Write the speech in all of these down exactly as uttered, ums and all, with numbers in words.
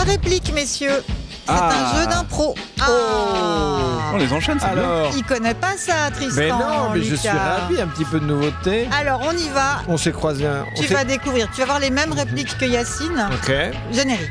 répliques, messieurs. C'est Ah. un jeu d'impro. Ah. On les enchaîne, c'est bien. Alors, Il connaît pas ça, Tristan. mais non, mais je suis Lucas. ravi, un petit peu de nouveauté. Alors, on y va. On s'est croisés. un- on Tu s'est- vas découvrir. Tu vas avoir les mêmes répliques que Yacine. Ok. Générique.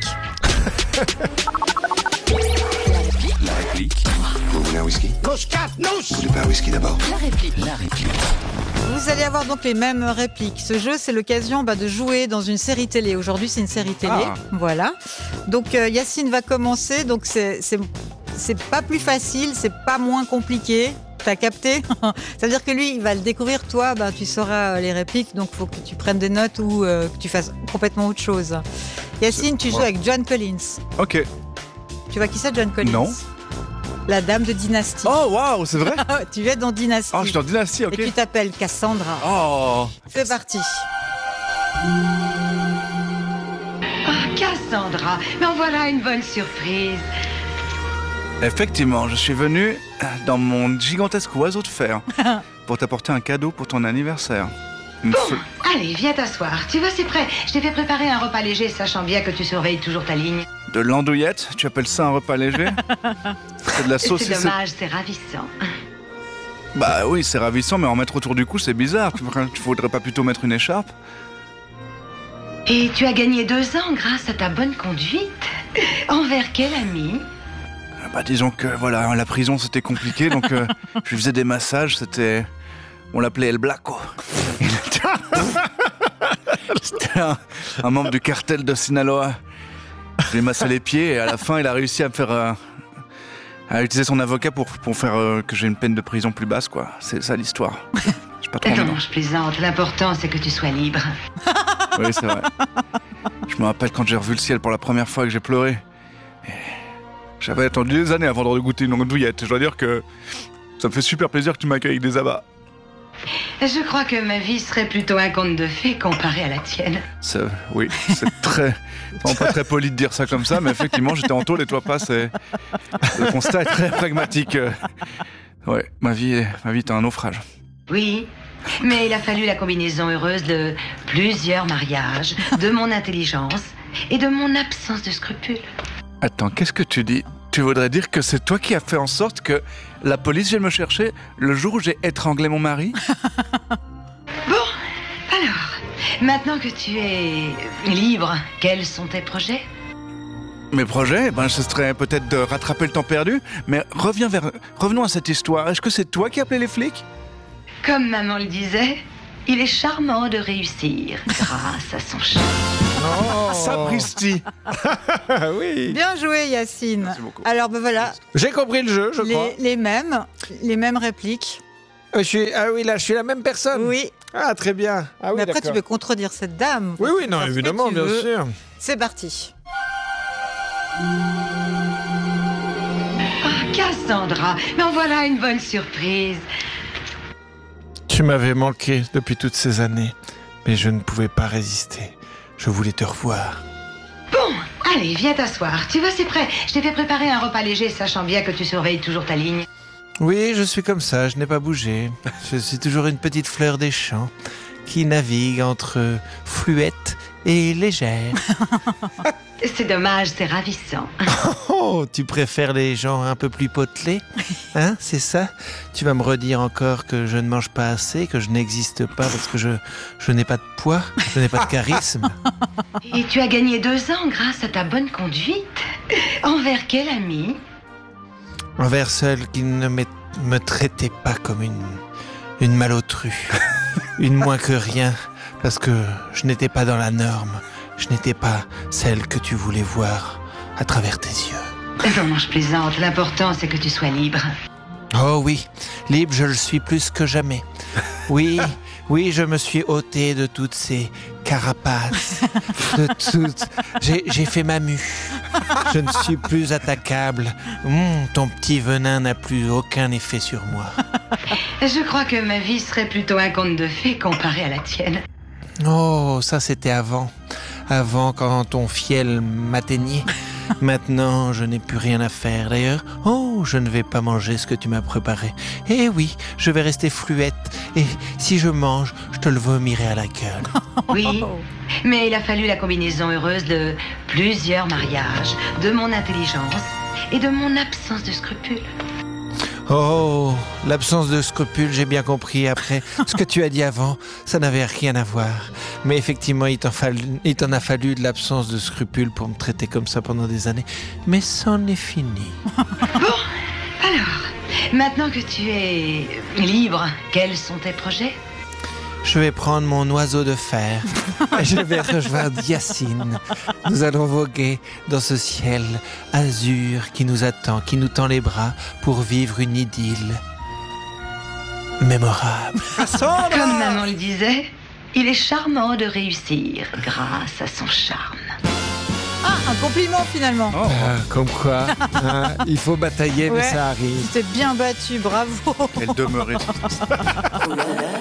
La réplique. Vous voulez un whisky Vous voulez pas un whisky d'abord? La réplique. Vous allez avoir donc les mêmes répliques. Ce jeu, c'est l'occasion bah, de jouer dans une série télé. Aujourd'hui, c'est une série télé. Ah. Voilà. Donc, euh, Yacine va commencer. Donc, c'est, c'est, c'est pas plus facile, c'est pas moins compliqué. T'as capté? C'est-à-dire que lui, il va le découvrir. Toi, bah, tu sauras les répliques. Donc, il faut que tu prennes des notes ou euh, que tu fasses complètement autre chose. Yacine, tu joues Ouais. avec Joan Collins. Ok. Tu vois qui c'est, Joan Collins? Non. La dame de Dynasty. Oh, waouh, c'est vrai? Tu es dans Dynasty. Oh, je suis en dynastie, ok. Et tu t'appelles Cassandra. Oh. C'est parti. Ah, Cassandra, mais en voilà une bonne surprise. Effectivement, je suis venu dans mon gigantesque oiseau de fer pour t'apporter un cadeau pour ton anniversaire. Une Bon, feu- allez, viens t'asseoir. Tu vois, c'est prêt. Je t'ai fait préparer un repas léger, sachant bien que tu surveilles toujours ta ligne. De l'andouillette, tu appelles ça un repas léger? C'est de la C'est saucisse. dommage, c'est ravissant. Bah oui, c'est ravissant, mais en mettre autour du cou, c'est bizarre. Tu tu faudrais pas plutôt mettre une écharpe? Et tu as gagné deux ans grâce à ta bonne conduite. Envers quel ami? Bah disons que voilà, la prison c'était compliqué, donc euh, je lui faisais des massages, c'était... On l'appelait El Blanco. Il était- C'était un, un membre du cartel de Sinaloa. Je lui ai massé les pieds et à la fin il a réussi à me faire... euh, à utiliser son avocat pour, pour faire euh, que j'ai une peine de prison plus basse, quoi. C'est ça l'histoire. J'ai pas trop envie, non. Non, je plaisante. L'important, c'est que tu sois libre. Oui, c'est vrai. Je me rappelle quand j'ai revu le ciel pour la première fois que j'ai pleuré. Et j'avais attendu des années avant de goûter une andouillette. Je dois dire que ça me fait super plaisir que tu m'accueilles avec des abats. Je crois que ma vie serait plutôt un conte de fées comparé à la tienne. C'est- Oui, c'est très... c'est vraiment pas très poli de dire ça comme ça, mais effectivement, j'étais en tôle et toi pas, c'est... Le constat est très pragmatique. Ouais, ma vie est, ma vie est un naufrage. Oui, mais il a fallu la combinaison heureuse de plusieurs mariages, de mon intelligence et de mon absence de scrupules. Attends, qu'est-ce que tu dis? Tu voudrais dire que c'est toi qui as fait en sorte que la police vienne me chercher le jour où j'ai étranglé mon mari? Bon, alors, maintenant que tu es libre, quels sont tes projets? Mes projets, ben, ce serait peut-être de rattraper le temps perdu, mais reviens vers... revenons à cette histoire. Est-ce que c'est toi qui as appelé les flics? Comme maman le disait, il est charmant de réussir grâce à son charme. Oh. Sapristi! Ah oui. Bien joué, Yacine. Merci beaucoup. Alors, ben voilà, J'ai compris le jeu, je crois. les, les mêmes, les mêmes répliques. Euh, je suis... Ah oui, là, je suis la même personne. Oui. Ah, très bien. Ah oui, Mais après, tu d'accord. peux contredire cette dame. Oui, oui, non, Faire ce que évidemment, tu bien veux. sûr. C'est parti. Ah, Cassandra, mais en voilà une bonne surprise. Tu m'avais manqué depuis toutes ces années, mais je ne pouvais pas résister. Je voulais te revoir. Bon, allez, viens t'asseoir. Tu vois, c'est prêt. Je t'ai fait préparer un repas léger, sachant bien que tu surveilles toujours ta ligne. Oui, je suis comme ça, je n'ai pas bougé. Je suis toujours une petite fleur des champs qui navigue entre fluette et légère. C'est dommage, c'est ravissant. Oh, tu préfères les gens un peu plus potelés? Hein, c'est ça? Tu vas me redire encore que je ne mange pas assez, que je n'existe pas parce que je, je n'ai pas de poids, je n'ai pas de charisme. Et tu as gagné deux ans grâce à ta bonne conduite. Envers quel ami? Envers celle qui ne me, me traitait pas comme une, une malautrue, une moins que rien, parce que je n'étais pas dans la norme, je n'étais pas celle que tu voulais voir à travers tes yeux. Non, non, je plaisante. L'important, c'est que tu sois libre. Oh oui, libre je le suis plus que jamais. Oui, oui, je me suis ôté de toutes ces carapaces, de toutes... J'ai, j'ai fait ma mue. Je ne suis plus attaquable. Hum, ton petit venin n'a plus aucun effet sur moi. Je crois que ma vie serait plutôt un conte de fées comparé à la tienne. Oh, ça c'était avant. Avant, quand ton fiel m'atteignait. Maintenant, je n'ai plus rien à faire. D'ailleurs, oh, je ne vais pas manger ce que tu m'as préparé. Eh oui, je vais rester fluette. Et si je mange, je te le vomirai à la gueule. Oui, Mais il a fallu la combinaison heureuse de plusieurs mariages, de mon intelligence et de mon absence de scrupules. Oh, l'absence de scrupules, j'ai bien compris. Après, ce que tu as dit avant, ça n'avait rien à voir. Mais effectivement, il t'en, fallu, il t'en a fallu de l'absence de scrupules pour me traiter comme ça pendant des années. Mais c'en est fini. Bon, alors, maintenant que tu es libre, quels sont tes projets ? Je vais prendre mon oiseau de fer et je vais rejoindre Yacine. Nous allons voguer dans ce ciel azur qui nous attend, qui nous tend les bras pour vivre une idylle mémorable. Comme maman le disait, il est charmant de réussir grâce à son charme. Ah, un compliment finalement. Oh. Ah, comme quoi, hein, il faut batailler, mais Ouais. ça arrive. Tu t'es bien battu, bravo. Elle demeurait.